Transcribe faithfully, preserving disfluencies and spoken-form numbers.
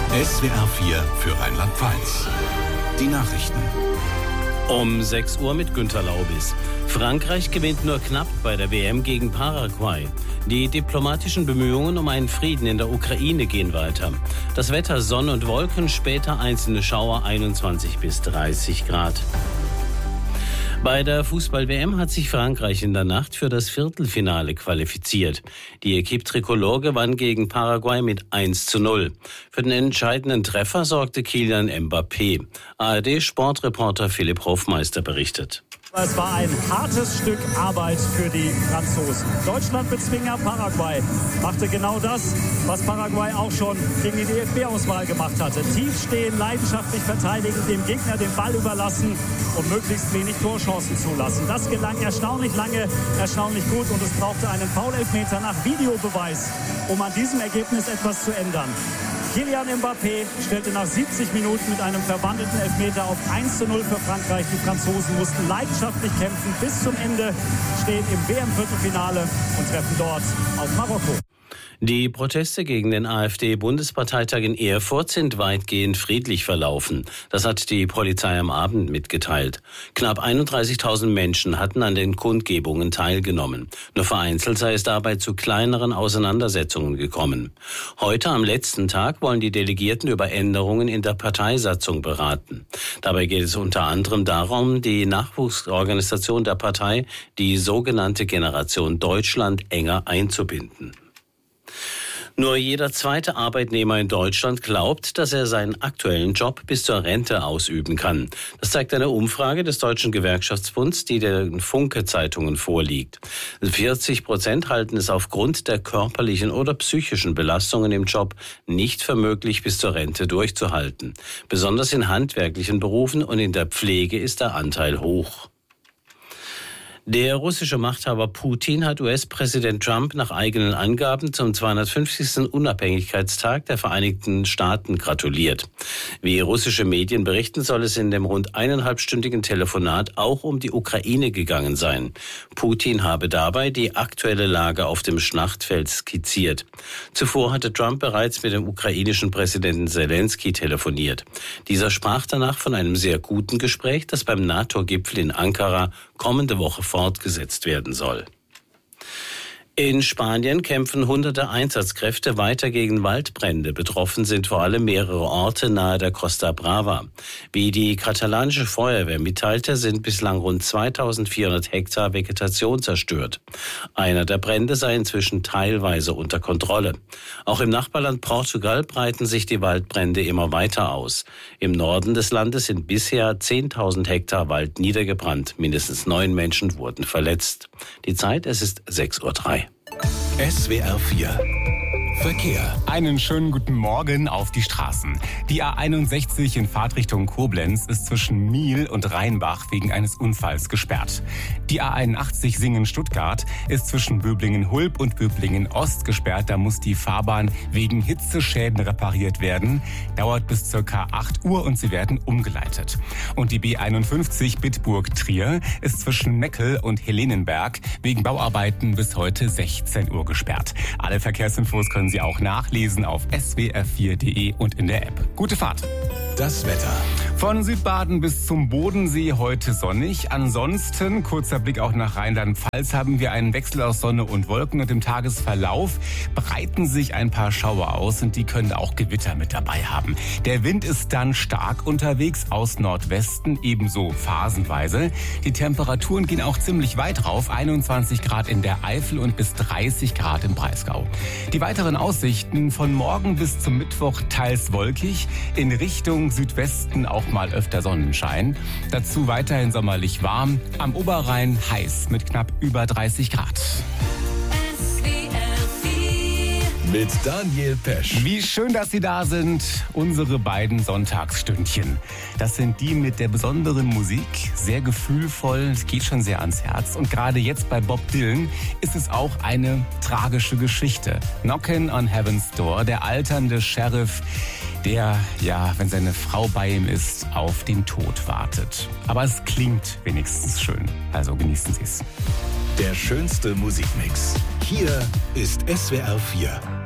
S W R vier für Rheinland-Pfalz. Die Nachrichten. Um sechs Uhr mit Günter Laubis. Frankreich gewinnt nur knapp bei der W M gegen Paraguay. Die diplomatischen Bemühungen um einen Frieden in der Ukraine gehen weiter. Das Wetter Sonne und Wolken, später einzelne Schauer, einundzwanzig bis dreißig Grad. Bei der Fußball-W M hat sich Frankreich in der Nacht für das Viertelfinale qualifiziert. Die Equipe Tricolore gewann gegen Paraguay mit eins zu null. Für den entscheidenden Treffer sorgte Kylian Mbappé. A R D-Sportreporter Philipp Hofmeister berichtet. Es war ein hartes Stück Arbeit für die Franzosen. Deutschland-Bezwinger Paraguay machte genau das, was Paraguay auch schon gegen die D F B-Auswahl gemacht hatte. Tief stehen, leidenschaftlich verteidigen, dem Gegner den Ball überlassen und möglichst wenig Torchancen zulassen. Das gelang erstaunlich lange, erstaunlich gut und es brauchte einen Foul-Elfmeter nach Videobeweis, um an diesem Ergebnis etwas zu ändern. Kylian Mbappé stellte nach siebzig Minuten mit einem verwandelten Elfmeter auf eins zu null für Frankreich. Die Franzosen mussten leidenschaftlich kämpfen bis zum Ende, stehen im W M-Viertelfinale und treffen dort auf Marokko. Die Proteste gegen den AfD-Bundesparteitag in Erfurt sind weitgehend friedlich verlaufen. Das hat die Polizei am Abend mitgeteilt. Knapp einunddreißigtausend Menschen hatten an den Kundgebungen teilgenommen. Nur vereinzelt sei es dabei zu kleineren Auseinandersetzungen gekommen. Heute am letzten Tag wollen die Delegierten über Änderungen in der Parteisatzung beraten. Dabei geht es unter anderem darum, die Nachwuchsorganisation der Partei, die sogenannte Generation Deutschland, enger einzubinden. Nur jeder zweite Arbeitnehmer in Deutschland glaubt, dass er seinen aktuellen Job bis zur Rente ausüben kann. Das zeigt eine Umfrage des Deutschen Gewerkschaftsbunds, die den Funke-Zeitungen vorliegt. vierzig Prozent halten es aufgrund der körperlichen oder psychischen Belastungen im Job nicht für möglich, bis zur Rente durchzuhalten. Besonders in handwerklichen Berufen und in der Pflege ist der Anteil hoch. Der russische Machthaber Putin hat U S-Präsident Trump nach eigenen Angaben zum zweihundertfünfzigsten Unabhängigkeitstag der Vereinigten Staaten gratuliert. Wie russische Medien berichten, soll es in dem rund eineinhalbstündigen Telefonat auch um die Ukraine gegangen sein. Putin habe dabei die aktuelle Lage auf dem Schlachtfeld skizziert. Zuvor hatte Trump bereits mit dem ukrainischen Präsidenten Zelensky telefoniert. Dieser sprach danach von einem sehr guten Gespräch, das beim NATO-Gipfel in Ankara kommende Woche fortgesetzt werden soll. In Spanien kämpfen hunderte Einsatzkräfte weiter gegen Waldbrände. Betroffen sind vor allem mehrere Orte nahe der Costa Brava. Wie die katalanische Feuerwehr mitteilte, sind bislang rund zweitausendvierhundert Hektar Vegetation zerstört. Einer der Brände sei inzwischen teilweise unter Kontrolle. Auch im Nachbarland Portugal breiten sich die Waldbrände immer weiter aus. Im Norden des Landes sind bisher zehntausend Hektar Wald niedergebrannt. Mindestens neun Menschen wurden verletzt. Die Zeit, es ist sechs Uhr drei. S W R vier Verkehr. Einen schönen guten Morgen auf die Straßen. Die A einundsechzig in Fahrtrichtung Koblenz ist zwischen Miel und Rheinbach wegen eines Unfalls gesperrt. Die A einundachtzig Singen-Stuttgart ist zwischen Böblingen-Hulb und Böblingen-Ost gesperrt. Da muss die Fahrbahn wegen Hitzeschäden repariert werden. Dauert bis circa acht Uhr und sie werden umgeleitet. Und die B einundfünfzig Bitburg-Trier ist zwischen Meckel und Helenenberg wegen Bauarbeiten bis heute sechzehn Uhr gesperrt. Alle Verkehrsinfos können Sie auch nachlesen auf s w r vier punkt d e und in der App. Gute Fahrt! Das Wetter. Von Südbaden bis zum Bodensee heute sonnig. Ansonsten, kurzer Blick auch nach Rheinland-Pfalz, haben wir einen Wechsel aus Sonne und Wolken. Und im Tagesverlauf breiten sich ein paar Schauer aus und die können auch Gewitter mit dabei haben. Der Wind ist dann stark unterwegs aus Nordwesten, ebenso phasenweise. Die Temperaturen gehen auch ziemlich weit rauf, einundzwanzig Grad in der Eifel und bis dreißig Grad im Breisgau. Die weiteren Aussichten von morgen bis zum Mittwoch teils wolkig, in Richtung Südwesten auch mal öfter Sonnenschein. Dazu weiterhin sommerlich warm, am Oberrhein heiß mit knapp über dreißig Grad. Mit Daniel Pesch. Wie schön, dass Sie da sind. Unsere beiden Sonntagsstündchen. Das sind die mit der besonderen Musik. Sehr gefühlvoll. Es geht schon sehr ans Herz. Und gerade jetzt bei Bob Dylan ist es auch eine tragische Geschichte. Knockin' on Heaven's Door. Der alternde Sheriff, der, ja, wenn seine Frau bei ihm ist, auf den Tod wartet. Aber es klingt wenigstens schön. Also genießen Sie es. Der schönste Musikmix. Hier ist S W R vier.